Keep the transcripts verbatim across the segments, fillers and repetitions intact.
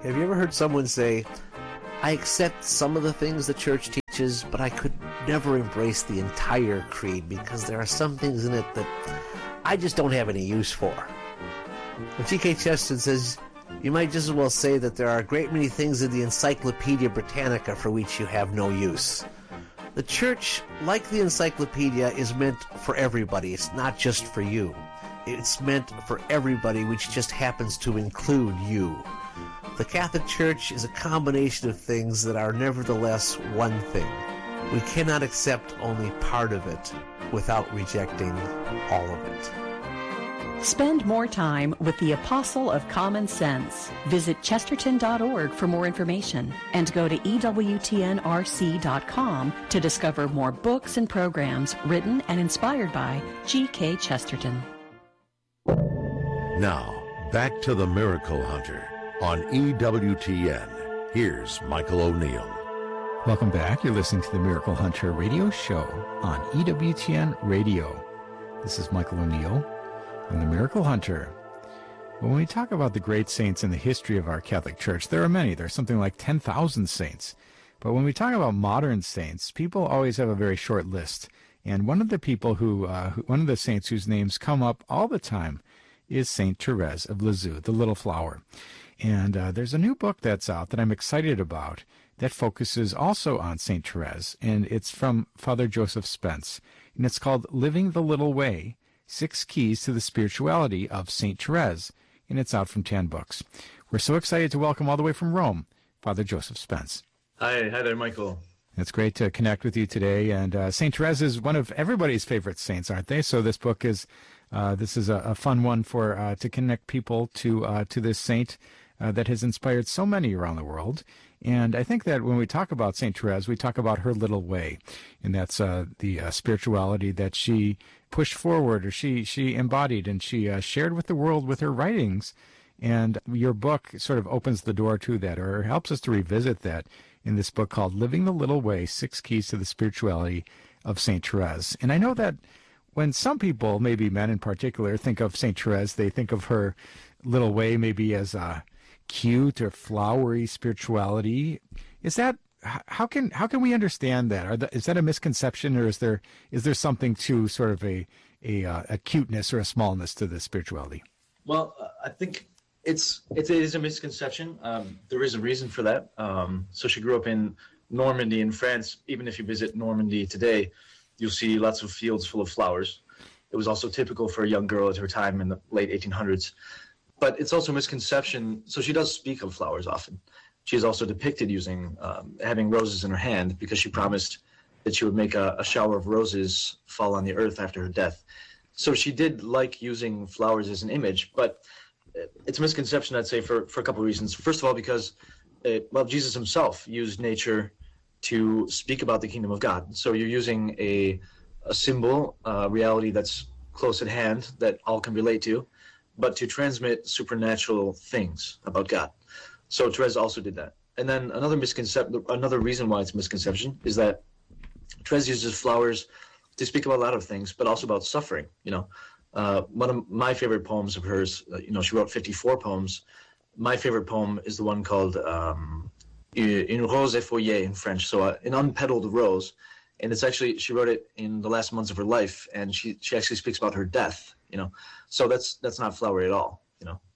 Have you ever heard someone say, I accept some of the things the church teaches, but I could never embrace the entire creed because there are some things in it that I just don't have any use for? Well, G K Chesterton says, you might just as well say that there are a great many things in the Encyclopedia Britannica for which you have no use. The church, like the encyclopedia, is meant for everybody. It's not just for you. It's meant for everybody, which just happens to include you. The Catholic Church is a combination of things that are nevertheless one thing. We cannot accept only part of it without rejecting all of it. Spend more time with the Apostle of Common Sense. Visit chesterton dot org for more information and go to E W T N R C dot com to discover more books and programs written and inspired by G K Chesterton. Now, back to the Miracle Hunter on E W T N. Here's Michael O'Neill. Welcome back. You're listening to the Miracle Hunter radio show on E W T N Radio. This is Michael O'Neill on the Miracle Hunter. When we talk about the great saints in the history of our Catholic Church, there are many. There's something like ten thousand saints. But when we talk about modern saints, people always have a very short list. And one of the people who, uh, who one of the saints whose names come up all the time is Saint Therese of Lisieux, the Little Flower. And uh, there's a new book that's out that I'm excited about that focuses also on Saint Therese, and it's from Father Joseph Spence. And it's called Living the Little Way, Six Keys to the Spirituality of Saint Therese, and it's out from Tan Books. We're so excited to welcome all the way from Rome, Father Joseph Spence. Hi, hi there, Michael. It's great to connect with you today. And uh, Saint Therese is one of everybody's favorite saints, aren't they? So this book is uh, this is a, a fun one for uh, to connect people to uh, to this saint uh, that has inspired so many around the world. And I think that when we talk about Saint Therese, we talk about her little way, and that's uh, the uh, spirituality that she pushed forward, or she she embodied, and she uh, shared with the world with her writings. And your book sort of opens the door to that, or helps us to revisit that in this book called Living the Little Way, Six Keys to the Spirituality of Saint Therese. And I know that when some people, maybe men in particular, think of Saint Therese, they think of her little way maybe as a cute or flowery spirituality. Is that, how can how can we understand that? Are the, is that a misconception, or is there is there something to sort of a a, uh, a cuteness or a smallness to the spirituality? Well, uh, I think It's, it's it is a misconception. Um, there is a reason for that. Um, so she grew up in Normandy in France. Even if you visit Normandy today, you'll see lots of fields full of flowers. It was also typical for a young girl at her time in the late eighteen hundreds. But it's also a misconception. So she does speak of flowers often. She is also depicted using um, having roses in her hand because she promised that she would make a, a shower of roses fall on the earth after her death. So she did like using flowers as an image, but it's a misconception, I'd say, for, for a couple of reasons. First of all, because, it, well, Jesus himself used nature to speak about the kingdom of God. So you're using a, a symbol, a reality that's close at hand, that all can relate to, but to transmit supernatural things about God. So Therese also did that. And then another misconception, another reason why it's a misconception is that Therese uses flowers to speak about a lot of things, but also about suffering, you know. Uh, one of my favorite poems of hers, uh, you know, she wrote fifty-four poems. My favorite poem is the one called um, Une rose effeuillée in French, so uh, an unpetaled rose. And it's actually, she wrote it in the last months of her life, and she, she actually speaks about her death, you know. So that's that's not flowery at all, you know.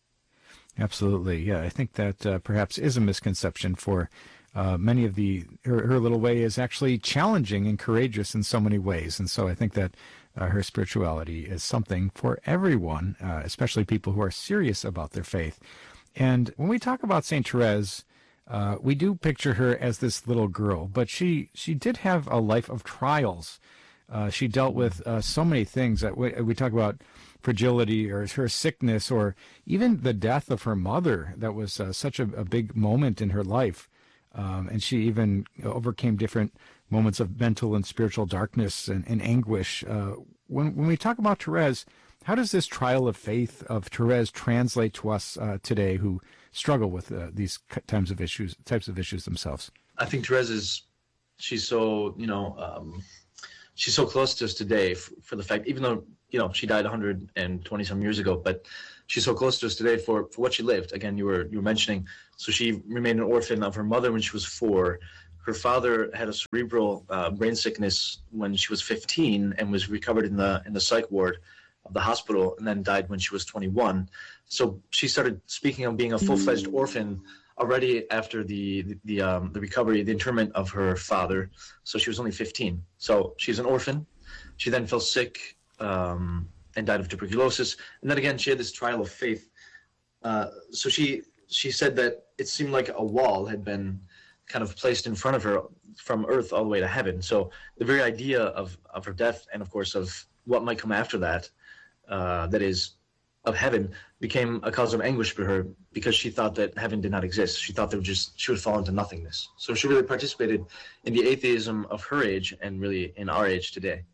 Absolutely, yeah. I think that uh, perhaps is a misconception for uh, many of the, her, her little way is actually challenging and courageous in so many ways. And so I think that Uh, her spirituality is something for everyone, uh, especially people who are serious about their faith. And when we talk about Saint Therese, uh, we do picture her as this little girl, but she, she did have a life of trials. Uh, she dealt with uh, so many things that we, we talk about fragility or her sickness or even the death of her mother. That was uh, such a, a big moment in her life. Um, and she even overcame different moments of mental and spiritual darkness and, and anguish. Uh, when, when we talk about Therese, how does this trial of faith of Therese translate to us uh, today who struggle with uh, these types of issues, types of issues themselves? I think Therese is, she's so, you know, um, she's so close to us today for, for the fact, even though you know, she died one hundred twenty some years ago, but she's so close to us today for, for what she lived. Again, you were you were mentioning, so she remained an orphan of her mother when she was four. Her father had a cerebral uh, brain sickness when she was fifteen and was recovered in the in the psych ward of the hospital, and then died when she was twenty-one. So she started speaking of being a full-fledged orphan already after the the the, um, the recovery, the interment of her father. So she was only fifteen. So she's an orphan. She then fell sick um, and died of tuberculosis. And then again, she had this trial of faith. Uh, so she she said that it seemed like a wall had been kind of placed in front of her from earth all the way to heaven. So the very idea of, of her death, and of course of what might come after that, uh, that is of heaven, became a cause of anguish for her, because she thought that heaven did not exist. She thought that would just she would fall into nothingness. So she really participated in the atheism of her age and really in our age today.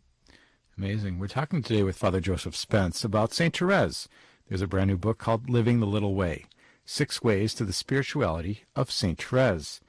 Amazing. We're talking today with Father Joseph Spence about Saint Therese. There's a brand new book called Living the Little Way, Six Ways to the Spirituality of Saint Therese.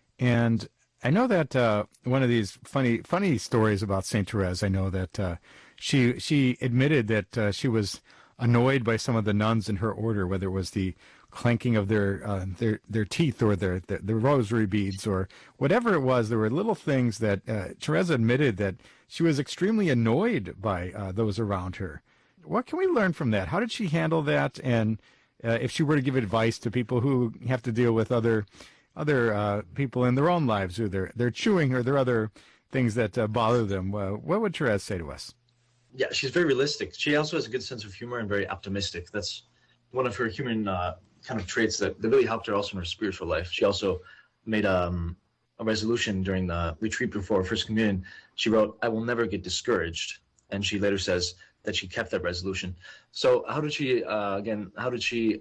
And I know that uh, one of these funny funny stories about Saint Therese, I know that uh, she she admitted that uh, she was annoyed by some of the nuns in her order, whether it was the clanking of their uh, their their teeth or their, their their rosary beads or whatever it was. There were little things that uh, Therese admitted that she was extremely annoyed by uh, those around her. What can we learn from that? How did she handle that? And uh, if she were to give advice to people who have to deal with other other uh, people in their own lives, or they're, they're chewing, or there are other things that uh, bother them, uh, what would Therese say to us? Yeah, she's very realistic. She also has a good sense of humor and very optimistic. That's one of her human uh, kind of traits that, that really helped her also in her spiritual life. She also made um, a resolution during the retreat before First Communion. She wrote, "I will never get discouraged." And she later says that she kept that resolution. So how did she, uh, again, how did she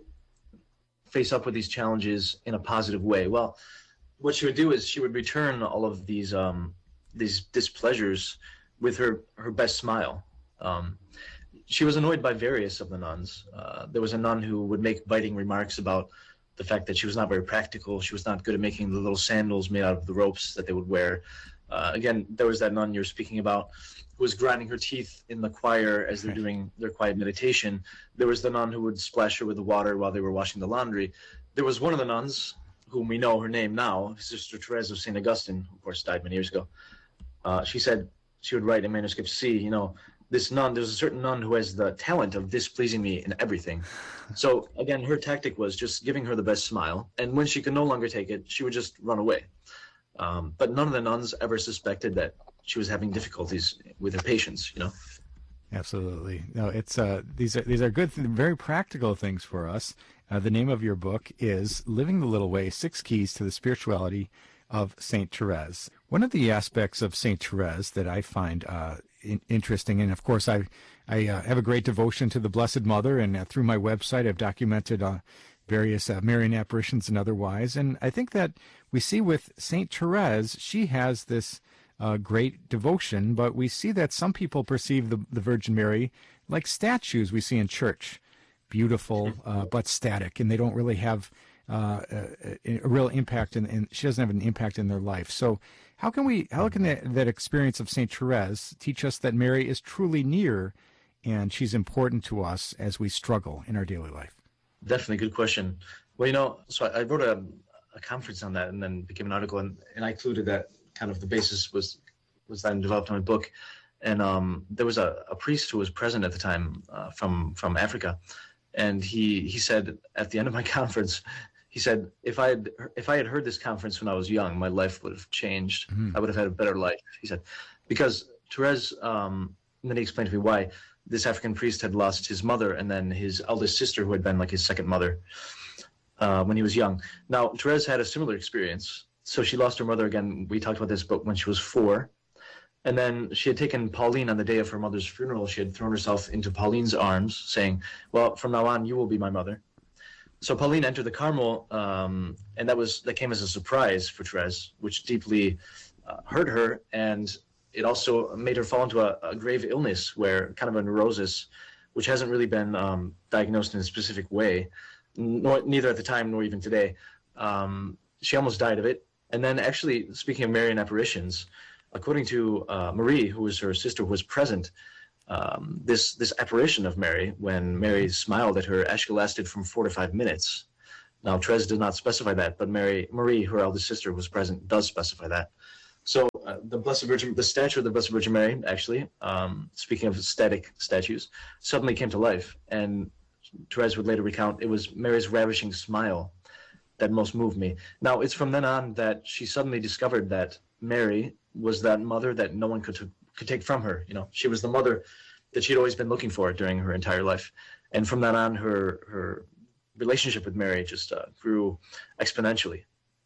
face up with these challenges in a positive way? Well, what she would do is she would return all of these um, these displeasures with her, her best smile. Um, she was annoyed by various of the nuns. Uh, there was a nun who would make biting remarks about the fact that she was not very practical. She was not good at making the little sandals made out of the ropes that they would wear. Uh, again, there was that nun you're speaking about who was grinding her teeth in the choir as they're doing their quiet meditation. There was the nun who would splash her with the water while they were washing the laundry. There was one of the nuns, whom we know her name now, Sister Therese of Saint Augustine, who of course died many years ago. Uh, she said she would write in manuscript C, you know, this nun, there's a certain nun who has the talent of displeasing me in everything. So again, her tactic was just giving her the best smile. And when she could no longer take it, she would just run away. Um, but none of the nuns ever suspected that she was having difficulties with her patients, you know? Absolutely. No, it's uh, these are these are good, very practical things for us. Uh, the name of your book is Living the Little Way, Six Keys to the Spirituality of Saint Therese. One of the aspects of Saint Therese that I find uh, in, interesting, and of course I I uh, have a great devotion to the Blessed Mother, and uh, through my website I've documented uh, various uh, Marian apparitions and otherwise, and I think that we see with Saint Therese, she has this uh, great devotion, but we see that some people perceive the, the Virgin Mary like statues we see in church, beautiful uh, but static, and they don't really have uh, a, a real impact, in, in she doesn't have an impact in their life. So how can we, how can that, that experience of Saint Therese teach us that Mary is truly near and she's important to us as we struggle in our daily life? Definitely, good question. Well, you know, so I, I wrote a, a conference on that and then became an article, and, and I included that kind of the basis was was then developed in my book. And um, there was a, a priest who was present at the time uh, from from Africa, and he he said at the end of my conference, he said, if I had if I had heard this conference when I was young, my life would have changed. Mm-hmm. I would have had a better life. He said, because Therese, um, and then he explained to me why. This African priest had lost his mother and then his eldest sister, who had been like his second mother uh, when he was young. Now, Therese had a similar experience. So she lost her mother again. We talked about this, but when she was four. And then she had taken Pauline on the day of her mother's funeral. She had thrown herself into Pauline's arms, saying, well, from now on, you will be my mother. So Pauline entered the Carmel, um, and that was that came as a surprise for Therese, which deeply uh, hurt her. And it also made her fall into a, a grave illness, where kind of a neurosis, which hasn't really been um, diagnosed in a specific way, nor, neither at the time nor even today. Um, she almost died of it. And then actually, speaking of Marian apparitions, according to uh, Marie, who was her sister, who was present, um, this this apparition of Mary, when Mary smiled at her, actually lasted from four to five minutes. Now, Therese did not specify that, but Mary, Marie, her eldest sister, was present, does specify that. So uh, the Blessed Virgin, the statue of the Blessed Virgin Mary, actually, um, speaking of static statues, suddenly came to life. And Therese would later recount it was Mary's ravishing smile that most moved me. Now, it's from then on that she suddenly discovered that Mary was that mother that no one could t- could take from her. You know, she was the mother that she'd always been looking for during her entire life. And from then on, her her relationship with Mary just uh, grew exponentially.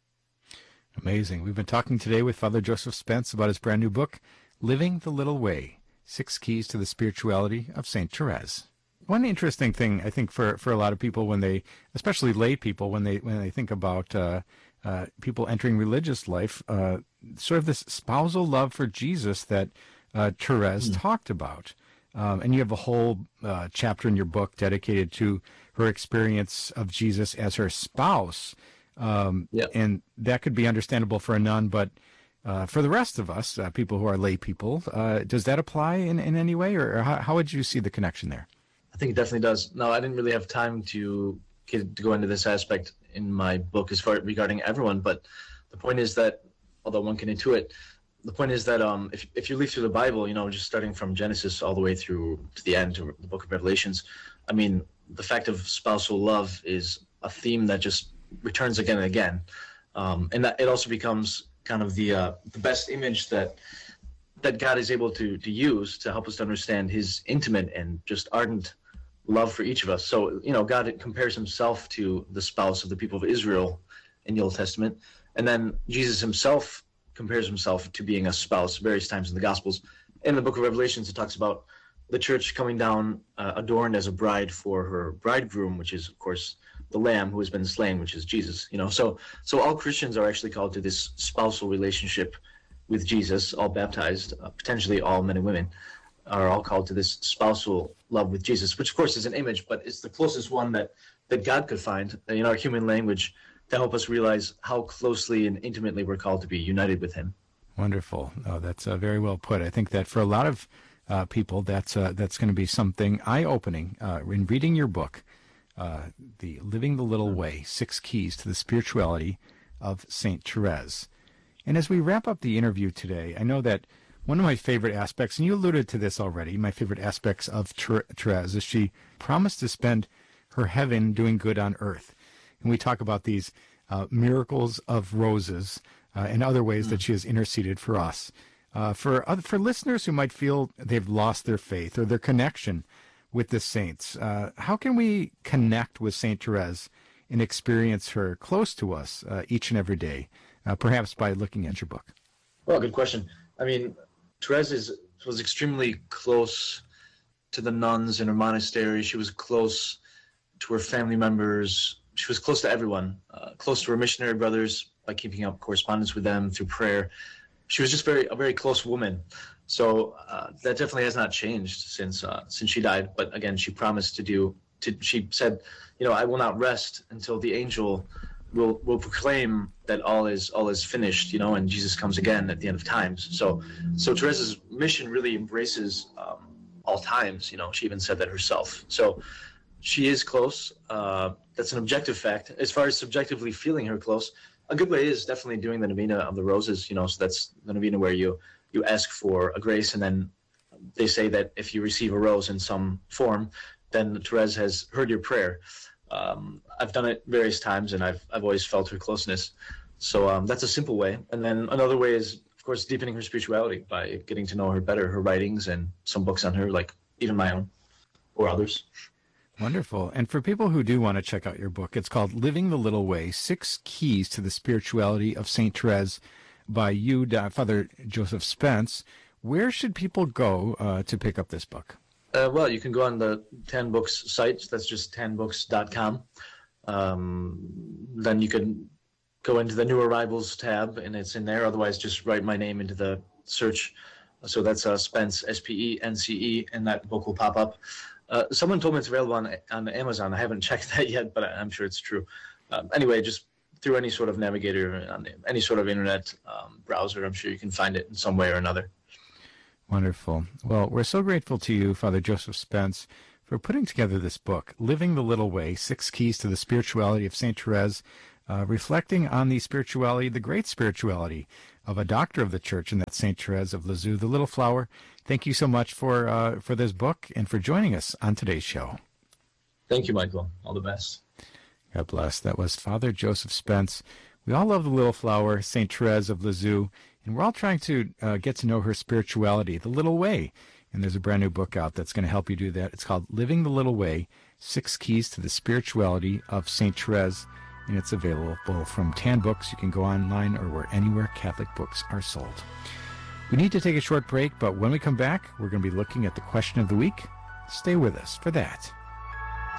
Amazing. We've been talking today with Father Joseph Spence about his brand new book, Living the Little Way, Six Keys to the Spirituality of Saint Therese. One interesting thing, I think, for, for a lot of people when they, especially lay people, when they when they think about uh, uh, people entering religious life, uh, sort of this spousal love for Jesus that uh, Therese mm. talked about. Um, and you have a whole uh, chapter in your book dedicated to her experience of Jesus as her spouse. Um, yep. And that could be understandable for a nun, but uh, for the rest of us, uh, people who are lay people, uh, does that apply in, in any way? Or, or how, how would you see the connection there? I think it definitely does. No, I didn't really have time to get, to go into this aspect in my book as far regarding everyone, but the point is that, although one can intuit, the point is that um, if if you read through the Bible, you know, just starting from Genesis all the way through to the end, to the book of Revelations, I mean, the fact of spousal love is a theme that just returns again and again. Um, and that it also becomes kind of the uh, the best image that that God is able to to use to help us to understand his intimate and just ardent love for each of us. So, you know, God compares himself to the spouse of the people of Israel in the Old Testament. And then Jesus himself compares himself to being a spouse various times in the Gospels. In the book of Revelations, it talks about the church coming down uh, adorned as a bride for her bridegroom, which is, of course, the Lamb who has been slain, which is Jesus. You know, so so all Christians are actually called to this spousal relationship with Jesus, all baptized, uh, potentially all men and women, are all called to this spousal love with Jesus, which, of course, is an image, but it's the closest one that, that God could find in our human language to help us realize how closely and intimately we're called to be united with him. Wonderful. Oh, that's uh, very well put. I think that for a lot of uh, people, that's uh, that's going to be something eye-opening uh, in reading your book, uh, the Living the Little Way, Six Keys to the Spirituality of Saint Therese. And as we wrap up the interview today, I know that one of my favorite aspects, and you alluded to this already, my favorite aspects of Therese is she promised to spend her heaven doing good on earth. And we talk about these uh, miracles of roses uh, and other ways mm. that she has interceded for us. Uh, for other, for listeners who might feel they've lost their faith or their connection with the saints, uh, how can we connect with Saint Therese and experience her close to us uh, each and every day, uh, perhaps by looking at your book? Well, good question. I mean, Therese is, was extremely close to the nuns in her monastery. She was close to her family members. She was close to everyone, uh, close to her missionary brothers by keeping up correspondence with them through prayer. She was just very a very close woman. So uh, that definitely has not changed since uh, since she died. But again, she promised to do. To, she said, you know, I will not rest until the angel will will proclaim that all is all is finished. You know, and Jesus comes again at the end of times. So so Therese's mission really embraces um, all times. You know, she even said that herself. So she is close. Uh, that's an objective fact. As far as subjectively feeling her close, a good way is definitely doing the Novena of the Roses. You know, so that's the Novena where you you ask for a grace, and then they say that if you receive a rose in some form, then Therese has heard your prayer. Um, I've done it various times, and I've I've always felt her closeness. So um, that's a simple way. And then another way is, of course, deepening her spirituality by getting to know her better, her writings, and some books on her, like even my own or others. Wonderful. And for people who do want to check out your book, it's called Living the Little Way, Six Keys to the Spirituality of Saint Therese by you, Father Joseph Spence. Where should people go uh, to pick up this book? Uh, well, you can go on the ten books site. That's just ten books dot com. Um, then you can go into the New Arrivals tab, and it's in there. Otherwise, just write my name into the search. So that's uh, Spence, S P E N C E, and that book will pop up. Uh, someone told me it's available on on Amazon. I haven't checked that yet, but I'm sure it's true. Um, anyway, just through any sort of navigator, on any sort of internet um, browser, I'm sure you can find it in some way or another. Wonderful. Well, we're so grateful to you, Father Joseph Spence, for putting together this book, Living the Little Way, Six Keys to the Spirituality of Saint Therese, uh, reflecting on the spirituality, the great spirituality of a doctor of the Church, and that's Saint Therese of Lisieux, the Little Flower. Thank you so much for uh, for this book and for joining us on today's show. Thank you, Michael. All the best. God bless. That was Father Joseph Spence. We all love the Little Flower, Saint Therese of Lisieux, and we're all trying to uh, get to know her spirituality, the little way. And there's a brand new book out that's going to help you do that. It's called Living the Little Way, Six Keys to the Spirituality of Saint Therese, and it's available from Tan Books. You can go online or where anywhere Catholic books are sold. We need to take a short break, but when we come back, we're going to be looking at the question of the week. Stay with us for that.